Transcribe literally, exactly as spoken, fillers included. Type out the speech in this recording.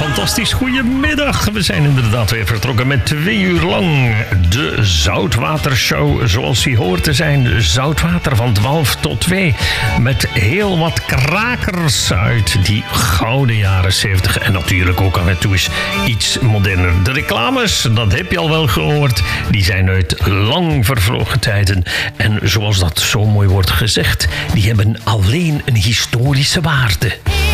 fantastisch goedemiddag. We zijn inderdaad weer vertrokken met twee uur lang de Zoutwatershow. Zoals die hoort te zijn, Zoutwater van twaalf tot twee. Met heel wat krakers uit die gouden jaren zeventig. En natuurlijk ook af en toe eens iets moderner. De reclames, dat heb je al wel gehoord. Die zijn uit lang vervlogen tijden. En zoals dat zo mooi wordt gezegd, die hebben alleen een historische waarde.